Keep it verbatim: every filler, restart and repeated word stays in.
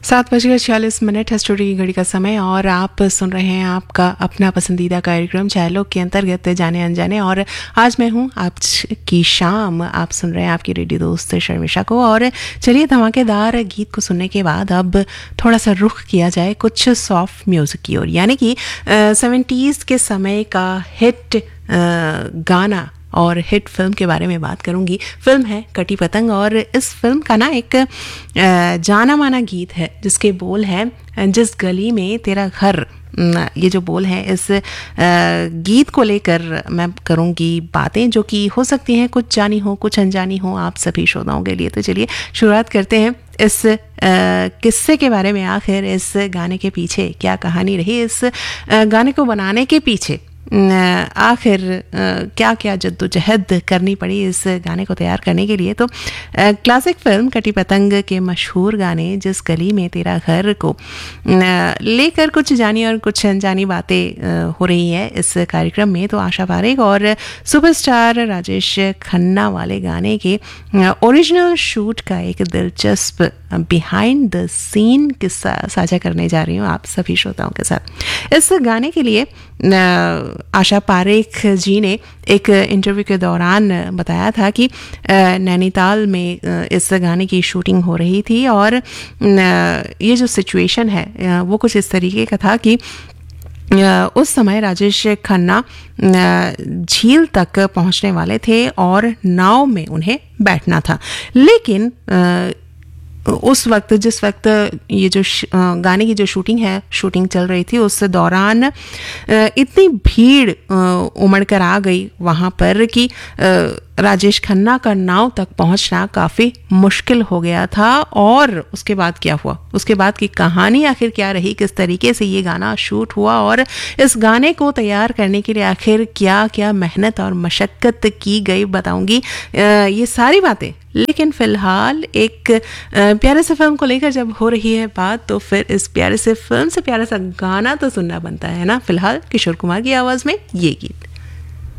सात बजकर छियालीस मिनट है स्टूडियो की घड़ी का समय और आप सुन रहे हैं आपका अपना पसंदीदा कार्यक्रम चायलोग के अंतर्गत जाने अनजाने। और आज मैं हूं आपकी शाम, आप सुन रहे हैं आपकी रेडियो दोस्त शर्मिशा को। और चलिए धमाकेदार गीत को सुनने के बाद अब थोड़ा सा रुख किया जाए कुछ सॉफ्ट म्यूजिक की ओर, यानी कि सेवेंटीज़ के समय का हिट गाना और हिट फिल्म के बारे में बात करूंगी। फिल्म है कटी पतंग और इस फिल्म का ना एक जाना माना गीत है जिसके बोल है जिस गली में तेरा घर। ये जो बोल है इस गीत को लेकर मैं करूंगी बातें जो कि हो सकती हैं कुछ जानी हो कुछ अनजानी हो आप सभी श्रोताओं के लिए। तो चलिए शुरुआत करते हैं इस किस्से के बारे में। आखिर इस गाने के पीछे क्या कहानी रही, इस गाने को बनाने के पीछे आखिर क्या क्या जद्दोजहद करनी पड़ी इस गाने को तैयार करने के लिए। तो क्लासिक फिल्म कटी पतंग के मशहूर गाने जिस गली में तेरा घर को लेकर कुछ जानी और कुछ अनजानी बातें हो रही है इस कार्यक्रम में। तो आशा पारेख और सुपरस्टार राजेश खन्ना वाले गाने के ओरिजिनल शूट का एक दिलचस्प बिहाइंड द सीन किस्सा साझा करने जा रही हूँ आप सभी श्रोताओं के साथ। इस गाने के लिए आशा पारेख जी ने एक इंटरव्यू के दौरान बताया था कि नैनीताल में इस गाने की शूटिंग हो रही थी और ये जो सिचुएशन है वो कुछ इस तरीके का था कि उस समय राजेश खन्ना झील तक पहुंचने वाले थे और नाव में उन्हें बैठना था। लेकिन उस वक्त जिस वक्त ये जो गाने की जो शूटिंग है शूटिंग चल रही थी उस दौरान इतनी भीड़ उमड़ कर आ गई वहाँ पर कि राजेश खन्ना का नाव तक पहुंचना काफ़ी मुश्किल हो गया था। और उसके बाद क्या हुआ, उसके बाद की कहानी आखिर क्या रही, किस तरीके से ये गाना शूट हुआ और इस गाने को तैयार करने के लिए आखिर क्या क्या मेहनत और मशक्क़त की गई, बताऊंगी ये सारी बातें। लेकिन फ़िलहाल एक प्यारे से फिल्म को लेकर जब हो रही है बात तो फिर इस प्यारे से फिल्म से प्यारा सा गाना तो सुनना बनता है ना। फिलहाल किशोर कुमार की आवाज़ में ये गीत।